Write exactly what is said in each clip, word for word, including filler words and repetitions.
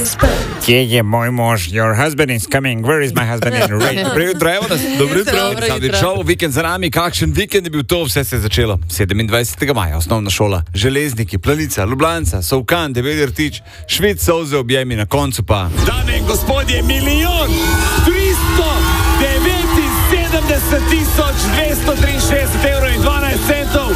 Kje je moj mož? Your husband is coming. Where is my husband in rain? Dobro jutro, evo nas. Dobro jutro. Sam je šel, vikend za nami. Kakšen vikend je bil to? Vse se je začelo sedemindvajsetega maja. Osnovna šola. Železniki, Planica, Ljubljanca, Solkan, Debeli rtič, Švic, solze, objemi, na koncu pa. Dame in gospodje, milijon tristo devetinsedemdeset tisoč dvesto triinšestdeset evrov in dvanajst centov.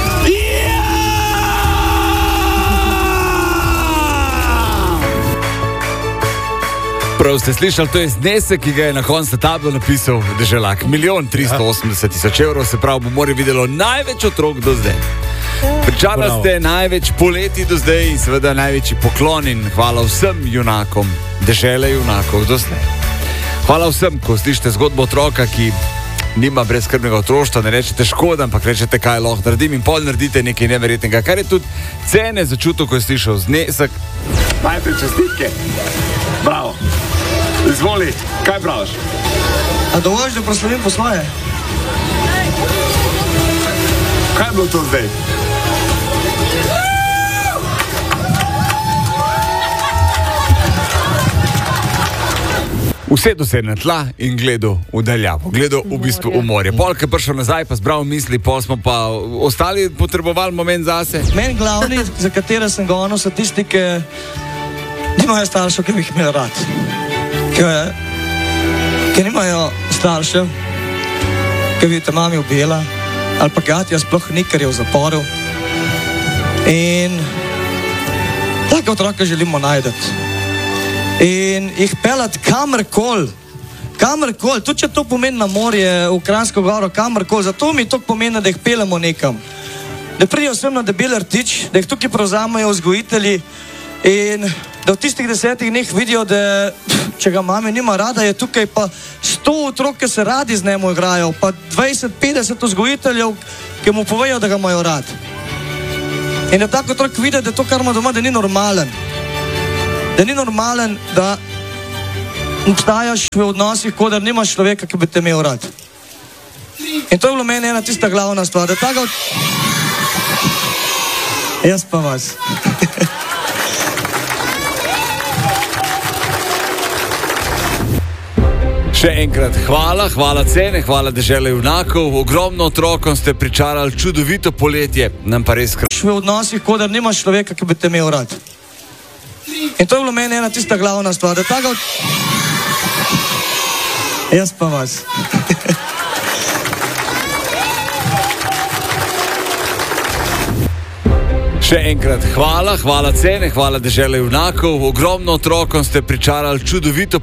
Prav ste slišali, to je znesek, ki ga je na koncu tablo napisal Deželak. Milijon tristo osemdeset tisoč evrov, se pravi, bo morali videlo največ otrok do zdaj. Pričali ste največ poleti do zdaj in seveda največji poklon in hvala vsem junakom, Dežele junakov do zdaj. Hvala vsem, ko slišite zgodbo otroka, ki nima brezskrbnega otroštva, ne rečete škoda, ampak rečete, kaj lahko naredim in pol naredite nekaj neverjetnega, kar je tudi cene začutil, ko je slišal znesek. Najprej čestitke. Bravo. Izvoli, kaj praviš? A dovolj, da proslavim po svoje? Kaj je bilo to zdaj? Usedel se je na tla in gledal v daljavo, gledal v bistvu v morje. Polk je prišel nazaj, pa zbral misli, pol smo pa ostali potrebovali moment zase. Meni glavni, za katere sem gonil, so tisti, ki nimajo staršev, ki bi jih imeli rad. Ki, ki nimajo staršev, ki bi te mami ubila, ali pa gatja sploh ni, ker je v zaporu. In take otroke želimo najdeti. In jih pelati kamorkoli, kamorkoli, tudi če to pomeni na morje, v Kranjsko goro, kamorkoli, zato mi to pomeni, da jih pelemo nekam. Da pridijo sem na Debeli rtič, da jih tukaj prevzamejo vzgojitelji in da v tistih desetih dneh vidijo, da če ga mami nima rada, je tukaj pa sto otrok, ki se radi z njemu igrajo, pa dvajset petdeset vzgojiteljev, ki mu povejo, da ga imajo rad. In da tako otrok vidi, da to, kar ima doma, da ni normalen. Da ni normalen, da obstajaš v odnosih, kodar nimaš človeka, ki bi te imel rad. In to je bilo meni ena tista glavna stvar, da tako... Jaz pa vas. Še enkrat hvala, hvala cene, hvala Dežele junakov. Ogromno otrokom ste pričarali čudovito poletje, nam pa res... V odnosih, kodar nimaš človeka, ki bi te imel rad. In to je bilo meni ena tista glavna stvar, da tako... Jaz pa vas. Še enkrat hvala, hvala cene, hvala Dežele junakov. Ogromno otrokom ste pričarali čudovito